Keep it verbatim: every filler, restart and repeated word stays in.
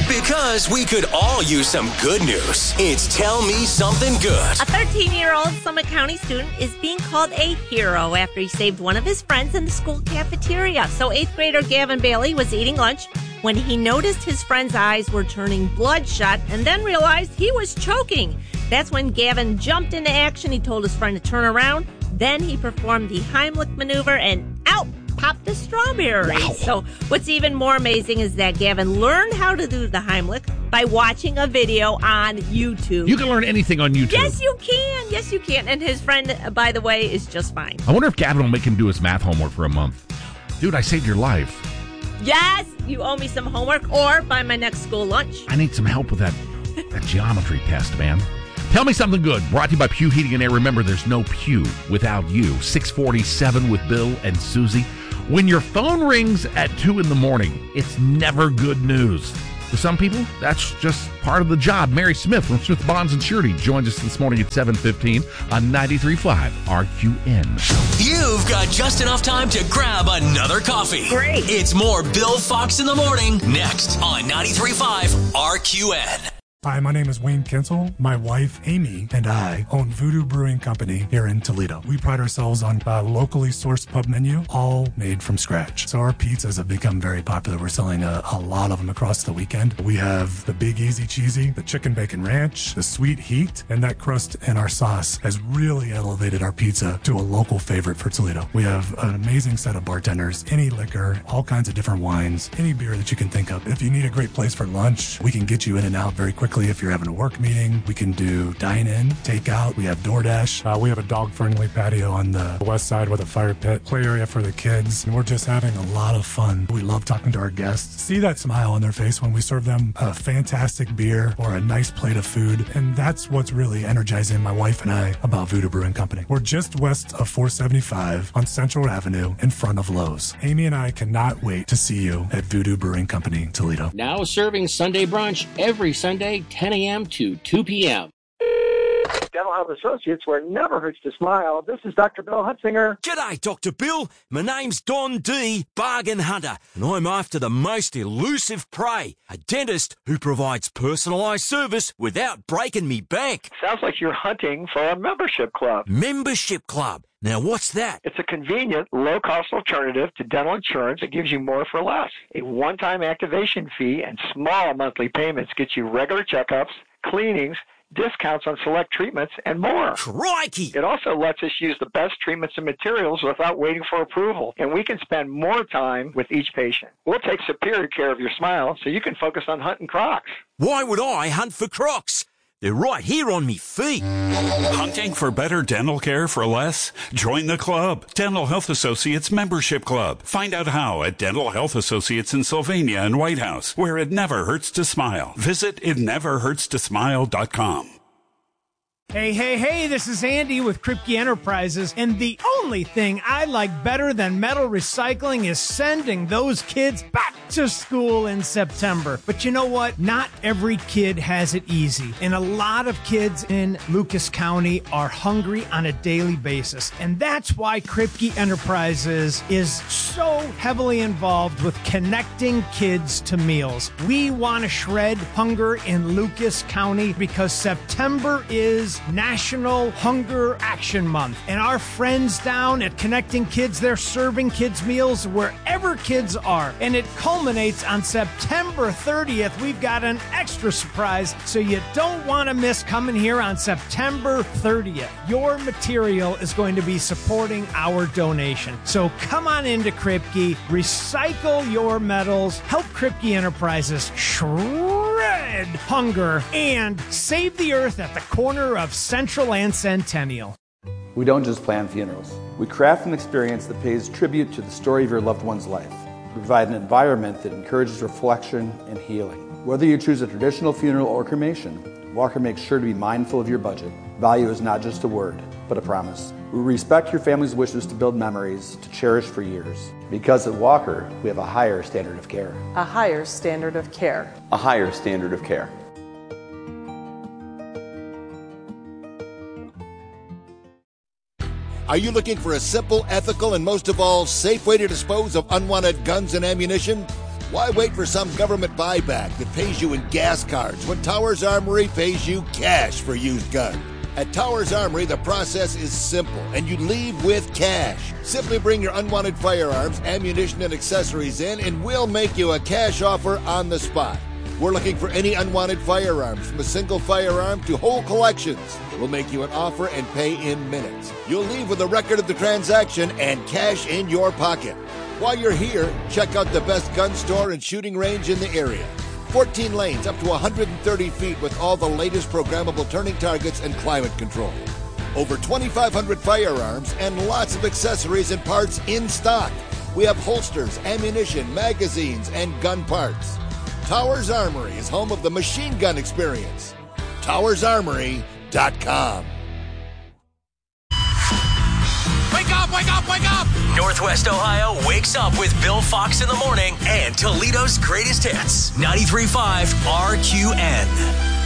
Because we could all use some good news. It's Tell Me Something Good. A thirteen-year-old Summit County student is being called a hero after he saved one of his friends in the school cafeteria. So eighth grader Gavin Bailey was eating lunch when he noticed his friend's eyes were turning bloodshot and then realized he was choking. That's when Gavin jumped into action. He told his friend to turn around. Then he performed the Heimlich maneuver and out popped the strawberry. Wow. So what's even more amazing is that Gavin learned how to do the Heimlich by watching a video on YouTube. You can learn anything on YouTube. Yes, you can. Yes, you can. And his friend, by the way, is just fine. I wonder if Gavin will make him do his math homework for a month. Dude, I saved your life. Yes, you owe me some homework or buy my next school lunch. I need some help with that, that geometry test, man. Tell Me Something Good, brought to you by Pew Heating and Air. Remember, there's no Pew without you. six forty-seven with Bill and Susie. When your phone rings at two in the morning, it's never good news. For some people, that's just part of the job. Mary Smith from Smith Bonds and Surety joins us this morning at seven fifteen on ninety-three point five R Q N. You've got just enough time to grab another coffee. Great. It's more Bill Fox in the morning next on ninety-three point five R Q N. Hi, my name is Wayne Kinsel. My wife, Amy, and I own Voodoo Brewing Company here in Toledo. We pride ourselves on a locally sourced pub menu, all made from scratch. So our pizzas have become very popular. We're selling a, a lot of them across the weekend. We have the Big Easy Cheesy, the Chicken Bacon Ranch, the Sweet Heat, and that crust and our sauce has really elevated our pizza to a local favorite for Toledo. We have an amazing set of bartenders, any liquor, all kinds of different wines, any beer that you can think of. If you need a great place for lunch, we can get you in and out very quickly. If you're having a work meeting, we can do dine-in, takeout. We have DoorDash. Uh, we have a dog-friendly patio on the west side with a fire pit, play area for the kids. And we're just having a lot of fun. We love talking to our guests. See that smile on their face when we serve them a fantastic beer or a nice plate of food. And that's what's really energizing my wife and I about Voodoo Brewing Company. We're just west of four seventy-five on Central Avenue in front of Lowe's. Amy and I cannot wait to see you at Voodoo Brewing Company, Toledo. Now serving Sunday brunch every Sunday, ten a.m. to two p.m. Dental Health Associates, where it never hurts to smile. This is Doctor Bill Hutzinger. G'day, Doctor Bill. My name's Don D, Bargain Hunter, and I'm after the most elusive prey, a dentist who provides personalised service without breaking me bank. Sounds like you're hunting for a membership club. Membership club. Now, what's that? It's a convenient, low-cost alternative to dental insurance that gives you more for less. A one-time activation fee and small monthly payments get you regular checkups, cleanings, discounts on select treatments, and more. Crikey! It also lets us use the best treatments and materials without waiting for approval, and we can spend more time with each patient. We'll take superior care of your smile so you can focus on hunting crocs. Why would I hunt for crocs? They're right here on me feet. Hunting for better dental care for less? Join the club. Dental Health Associates Membership Club. Find out how at Dental Health Associates in Sylvania and White House, where it never hurts to smile. Visit it never hurts to smile dot com. Hey, hey, hey, this is Andy with Kripke Enterprises, and the only thing I like better than metal recycling is sending those kids back to school in September. But you know what? Not every kid has it easy, and a lot of kids in Lucas County are hungry on a daily basis, and that's why Kripke Enterprises is so heavily involved with connecting kids to meals. We want to shred hunger in Lucas County because September is National Hunger Action Month. And our friends down at Connecting Kids, they're serving kids meals wherever kids are. And it culminates on September thirtieth. We've got an extra surprise, so you don't want to miss coming here on September thirtieth. Your material is going to be supporting our donation. So come on into Kripke, recycle your metals, help Kripke Enterprises shred hunger, and save the earth at the corner of Central and Centennial. We don't just plan funerals. We craft an experience that pays tribute to the story of your loved one's life. We provide an environment that encourages reflection and healing. Whether you choose a traditional funeral or cremation, Walker makes sure to be mindful of your budget. Value is not just a word, but a promise. We respect your family's wishes to build memories to cherish for years. Because at Walker, we have a higher standard of care. A higher standard of care. A higher standard of care. Are you looking for a simple, ethical, and most of all, safe way to dispose of unwanted guns and ammunition? Why wait for some government buyback that pays you in gas cards when Towers Armory pays you cash for used guns? At Towers Armory, the process is simple, and you leave with cash. Simply bring your unwanted firearms, ammunition, and accessories in, and we'll make you a cash offer on the spot. We're looking for any unwanted firearms, from a single firearm to whole collections. We'll make you an offer and pay in minutes. You'll leave with a record of the transaction and cash in your pocket. While you're here, check out the best gun store and shooting range in the area. fourteen lanes up to one hundred thirty feet with all the latest programmable turning targets and climate control. Over twenty-five hundred firearms and lots of accessories and parts in stock. We have holsters, ammunition, magazines, and gun parts. Towers Armory is home of the machine gun experience. Towers Armory dot com. Wake up, wake up, wake up! Northwest Ohio wakes up with Bill Fox in the morning and Toledo's greatest hits. ninety-three point five R Q N.